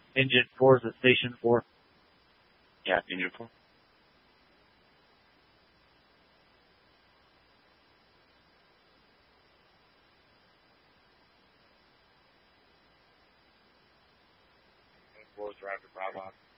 Engine 4 is at station 4. Yeah, engine 4. Roger, Bravo.